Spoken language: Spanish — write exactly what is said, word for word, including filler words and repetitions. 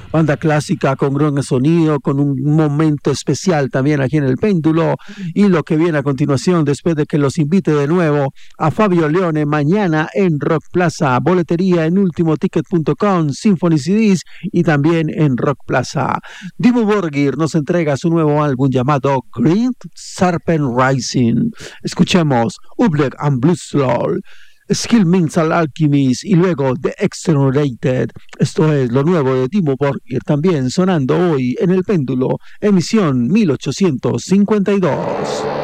Banda clásica con gran sonido, con un momento especial también aquí en el Péndulo. Y lo que viene a continuación, después de que los invite de nuevo a Fabio Leone mañana en Rock Plaza, boletería en ultimo ticket punto com, Symphony C Ds y también en Rock Plaza. Dimmu Borgir nos entrega su nuevo álbum llamado Green Serpent Rising. Escuchemos Ubleg and Blueslow, Skill Mental Alchemist y luego The Exonerated. Esto es lo nuevo de Dimmu Borgir, también sonando hoy en el Péndulo, emisión mil ochocientos cincuenta y dos.